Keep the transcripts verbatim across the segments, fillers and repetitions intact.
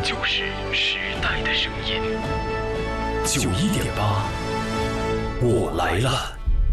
就是时代的声音。 九一点八，我来了。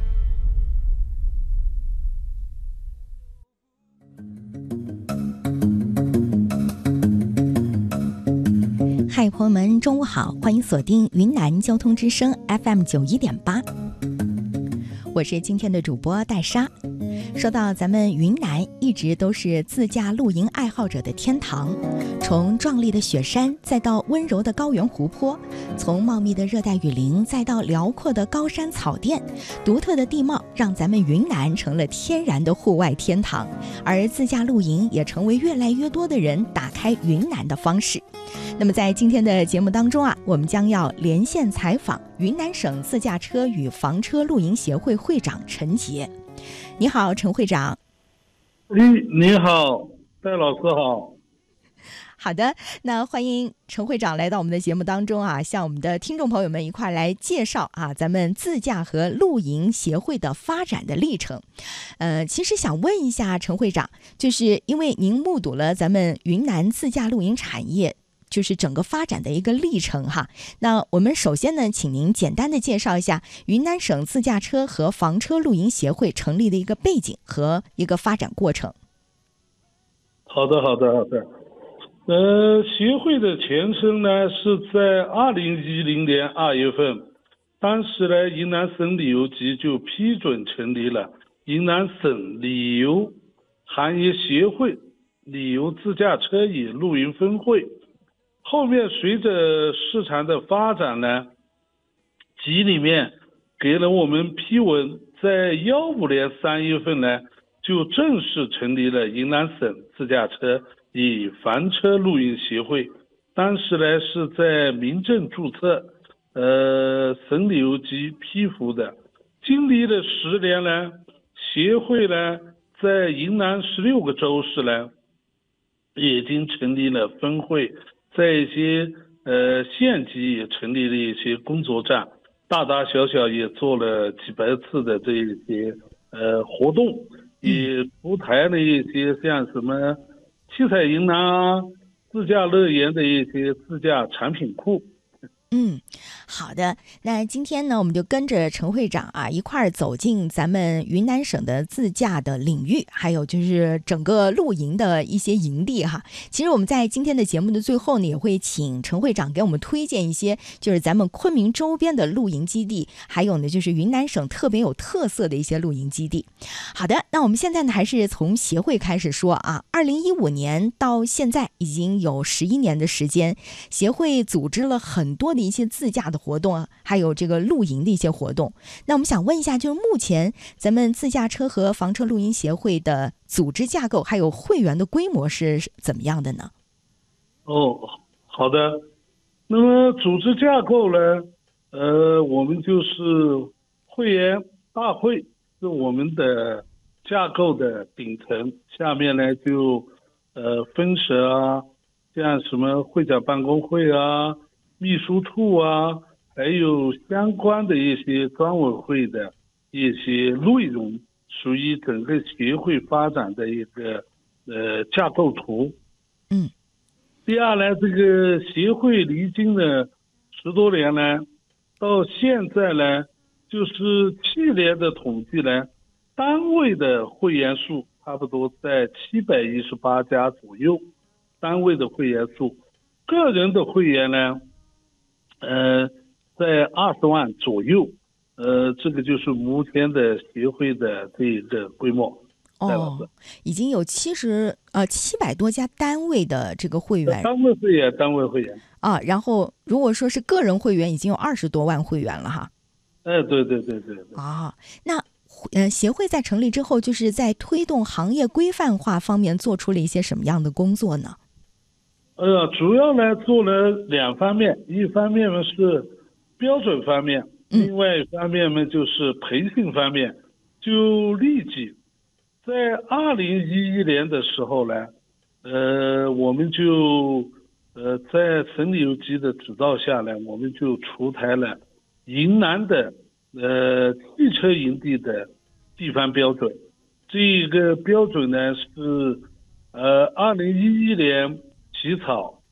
嗨，朋友们，中午好，欢迎锁定云南交通之声 F M 九一点八，我是今天的主播戴莎。说到咱们云南一直都是自驾露营爱好者的天堂，从壮丽的雪山再到温柔的高原湖泊，从茂密的热带雨林再到辽阔的高山草甸，独特的地貌让咱们云南成了天然的户外天堂，而自驾露营也成为越来越多的人打开云南的方式。那么在今天的节目当中啊，我们将要连线采访云南省自驾车与房车露营协会会长陈杰。你好，陈会长。 你好，戴老师好。 好的，那欢迎陈会长来到我们的节目当中啊，向我们的听众朋友们一块来介绍啊咱们自驾和露营协会的发展的历程。呃，其实想问一下陈会长，就是因为您目睹了咱们云南自驾露营产业就是整个发展的一个历程哈。那我们首先呢，请您简单的介绍一下云南省自驾车和房车露营协会成立的一个背景和一个发展过程。 好的，好的，好的。呃，协会的前身呢是在二零一零年二月份，当时呢，云南省旅游局就批准成立了云南省旅游行业协会旅游自驾车与露营分会。后面随着市场的发展呢，局里面给了我们批文，在幺五年三月份呢，就正式成立了云南省自驾车与房车露营协会。当时呢是在民政注册，呃，省旅游局批复的。经历了十年呢，协会呢在云南十六个州市呢，已经成立了分会。在一些呃县级也成立了一些工作站，大大小小也做了几百次的这一些呃活动，也出台了一些像什么七彩云南啊、自驾乐园的一些自驾产品库。 嗯，好的。那今天呢，我们就跟着陈会长啊一块儿走进咱们云南省的自驾的领域，还有就是整个露营的一些营地哈。其实我们在今天的节目的最后呢，也会请陈会长给我们推荐一些就是咱们昆明周边的露营基地，还有呢就是云南省特别有特色的一些露营基地。好的，那我们现在呢还是从协会开始说啊。二零一五年到现在已经有十一年的时间，协会组织了很多的一些自驾的活动啊，还有这个露营的一些活动。那我们想问一下，就是目前咱们自驾车和房车露营协会的组织架构还有会员的规模是怎么样的呢？ 哦，好的。那么组织架构呢，呃，我们就是会员大会是我们的架构的顶层，下面呢就呃分省啊，像什么会长办公会啊、秘书处啊，还有相关的一些专委会的一些内容，属于整个协会发展的一个呃架构图。 嗯。 第二呢，这个协会历经了十多年呢，到现在呢，就是去年的统计呢，单位的会员数差不多在七百一十八家左右，单位的会员数，个人的会员呢，呃，在二十万左右，呃，这个就是目前的协会的这个规模。 哦，已经有七十呃七百多家单位的这个会员， 单位会员，单位会员啊，然后如果说是个人会员，已经有二十多万会员了哈。 哎，对对对对对。 啊，那呃协会在成立之后，就是在推动行业规范化方面做出了一些什么样的工作呢？ 呃，主要呢做了两方面，一方面呢是标准方面，另外一方面呢就是培训方面。就立即在二零一一年的时候呢，呃，我们就呃在省旅游局的指导下呢，我们就出台了云南的呃汽车营地的地方标准。这个标准呢是呃二零一一年起草，